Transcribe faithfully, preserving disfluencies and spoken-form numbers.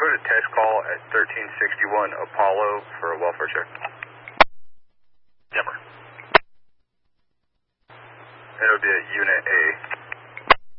put a test call at thirteen sixty-one Apollo for a welfare check? Never. It'll be at Unit A.